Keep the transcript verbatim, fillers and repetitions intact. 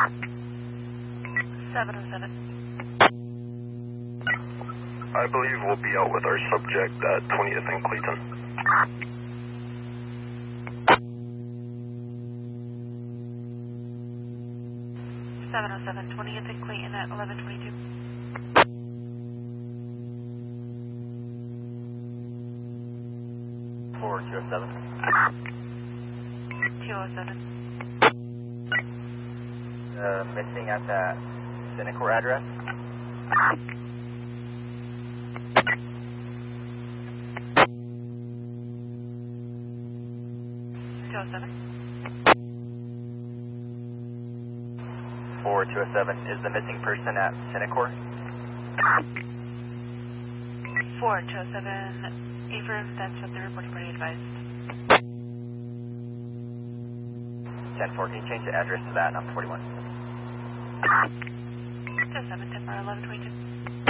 seven oh seven. I believe we'll be out with our subject at twentieth and Clayton. seven oh seven, twentieth and Clayton at eleven twenty-two. four two oh seven. two oh seven. Uh, missing at that Cinecore address. two oh seven. four two oh seven. Is the missing person at Cinecore? four two oh seven. Affirm, that's what the reporting party advised. ten four, can you change the address to that? I'm forty-one. two oh seven, ten four, eleven twenty-two.